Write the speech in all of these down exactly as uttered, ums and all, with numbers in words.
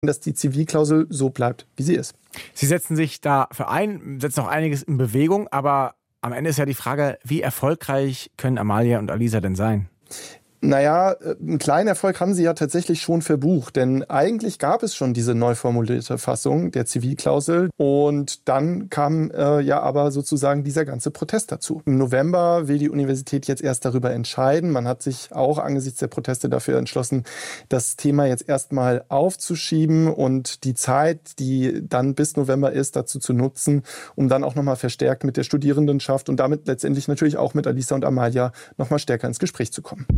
dass die Zivilklausel so bleibt, wie sie ist. Sie setzen sich dafür ein, setzen auch einiges in Bewegung, aber am Ende ist ja die Frage, wie erfolgreich können Amalia und Alisa denn sein? Naja, einen kleinen Erfolg haben sie ja tatsächlich schon verbucht, denn eigentlich gab es schon diese neu formulierte Fassung der Zivilklausel und dann kam äh, ja aber sozusagen dieser ganze Protest dazu. Im November will die Universität jetzt erst darüber entscheiden. Man hat sich auch angesichts der Proteste dafür entschlossen, das Thema jetzt erstmal aufzuschieben und die Zeit, die dann bis November ist, dazu zu nutzen, um dann auch nochmal verstärkt mit der Studierendenschaft und damit letztendlich natürlich auch mit Alisa und Amalia nochmal stärker ins Gespräch zu kommen.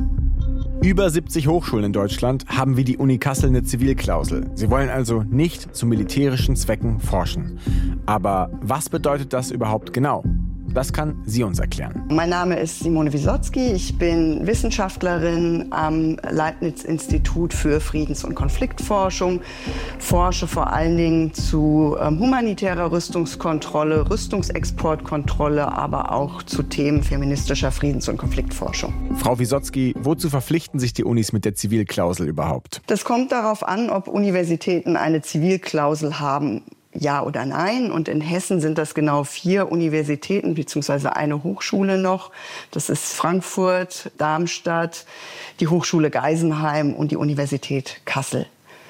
Über siebzig Hochschulen in Deutschland haben wie die Uni Kassel eine Zivilklausel. Sie wollen also nicht zu militärischen Zwecken forschen. Aber was bedeutet das überhaupt genau? Das kann sie uns erklären. Mein Name ist Simone Wisotzki. Ich bin Wissenschaftlerin am Leibniz-Institut für Friedens- und Konfliktforschung. Forsche vor allen Dingen zu ähm, humanitärer Rüstungskontrolle, Rüstungsexportkontrolle, aber auch zu Themen feministischer Friedens- und Konfliktforschung. Frau Wisotzki, wozu verpflichten sich die Unis mit der Zivilklausel überhaupt? Das kommt darauf an, ob Universitäten eine Zivilklausel haben. Ja oder nein. Und in Hessen sind das genau vier Universitäten beziehungsweise eine Hochschule noch. Das ist Frankfurt, Darmstadt, die Hochschule Geisenheim und die Universität Kassel.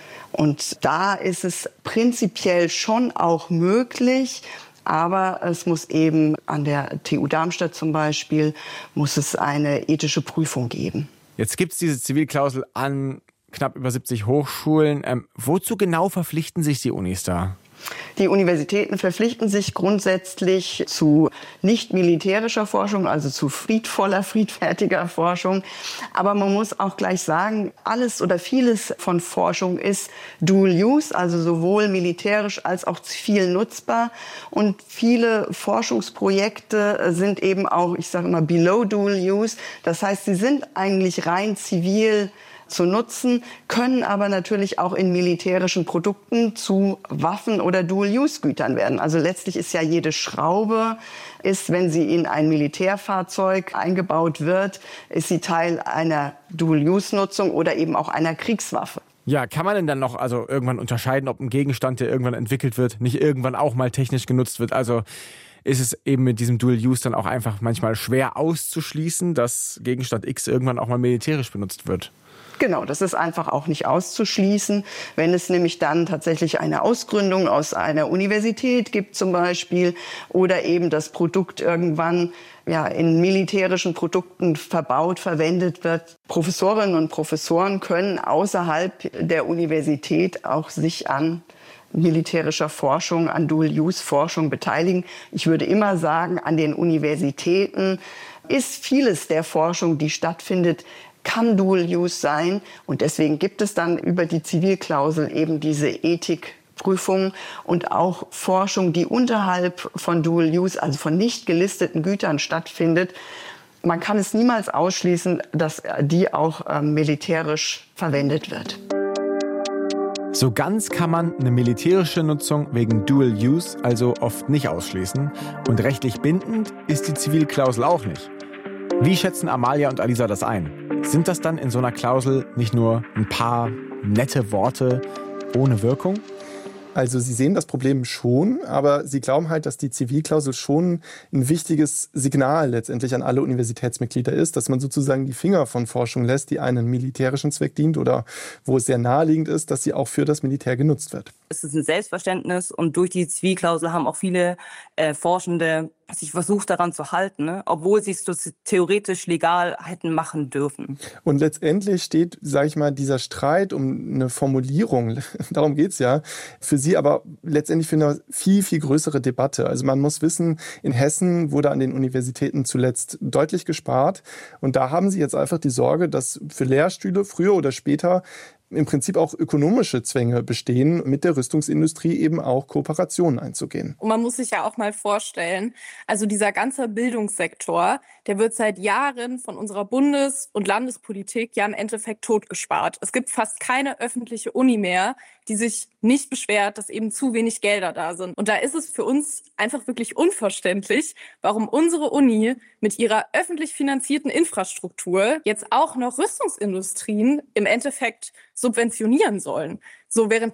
Und da ist es prinzipiell schon auch möglich, aber es muss eben an der T U Darmstadt zum Beispiel, muss es eine ethische Prüfung geben. Jetzt gibt es diese Zivilklausel an knapp über siebzig Hochschulen. Ähm, wozu genau verpflichten sich die Unis da? Die Universitäten verpflichten sich grundsätzlich zu nicht militärischer Forschung, also zu friedvoller, friedfertiger Forschung. Aber man muss auch gleich sagen, alles oder vieles von Forschung ist Dual Use, also sowohl militärisch als auch zivil nutzbar. Und viele Forschungsprojekte sind eben auch, ich sage immer, below Dual Use. Das heißt, sie sind eigentlich rein zivil zu nutzen, können aber natürlich auch in militärischen Produkten zu Waffen- oder Dual-Use-Gütern werden. Also letztlich ist ja jede Schraube, ist, wenn sie in ein Militärfahrzeug eingebaut wird, ist sie Teil einer Dual-Use-Nutzung oder eben auch einer Kriegswaffe. Ja, kann man denn dann noch also irgendwann unterscheiden, ob ein Gegenstand, der irgendwann entwickelt wird, nicht irgendwann auch mal technisch genutzt wird? Also ist es eben mit diesem Dual-Use dann auch einfach manchmal schwer auszuschließen, dass Gegenstand X irgendwann auch mal militärisch benutzt wird? Genau, das ist einfach auch nicht auszuschließen. Wenn es nämlich dann tatsächlich eine Ausgründung aus einer Universität gibt zum Beispiel oder eben das Produkt irgendwann ja, in militärischen Produkten verbaut, verwendet wird. Professorinnen und Professoren können außerhalb der Universität auch sich an militärischer Forschung, an Dual-Use-Forschung beteiligen. Ich würde immer sagen, an den Universitäten ist vieles der Forschung, die stattfindet, kann Dual-Use sein. Und deswegen gibt es dann über die Zivilklausel eben diese Ethikprüfung und auch Forschung, die unterhalb von Dual-Use, also von nicht gelisteten Gütern stattfindet. Man kann es niemals ausschließen, dass die auch äh, militärisch verwendet wird. So ganz kann man eine militärische Nutzung wegen Dual-Use also oft nicht ausschließen. Und rechtlich bindend ist die Zivilklausel auch nicht. Wie schätzen Amalia und Alisa das ein? Sind das dann in so einer Klausel nicht nur ein paar nette Worte ohne Wirkung? Also sie sehen das Problem schon, aber sie glauben halt, dass die Zivilklausel schon ein wichtiges Signal letztendlich an alle Universitätsmitglieder ist, dass man sozusagen die Finger von Forschung lässt, die einem militärischen Zweck dient oder wo es sehr naheliegend ist, dass sie auch für das Militär genutzt wird. Es ist ein Selbstverständnis und durch die Zivilklausel haben auch viele äh, Forschende sich versucht daran zu halten, ne? Obwohl sie es so theoretisch legal hätten machen dürfen. Und letztendlich steht, sage ich mal, dieser Streit um eine Formulierung, darum geht's ja, für sie aber letztendlich für eine viel, viel größere Debatte. Also man muss wissen, in Hessen wurde an den Universitäten zuletzt deutlich gespart und da haben sie jetzt einfach die Sorge, dass für Lehrstühle früher oder später im Prinzip auch ökonomische Zwänge bestehen, mit der Rüstungsindustrie eben auch Kooperationen einzugehen. Und man muss sich ja auch mal vorstellen, also dieser ganze Bildungssektor, der wird seit Jahren von unserer Bundes- und Landespolitik ja im Endeffekt totgespart. Es gibt fast keine öffentliche Uni mehr, die sich nicht beschwert, dass eben zu wenig Gelder da sind. Und da ist es für uns einfach wirklich unverständlich, warum unsere Uni mit ihrer öffentlich finanzierten Infrastruktur jetzt auch noch Rüstungsindustrien im Endeffekt subventionieren sollen. So, während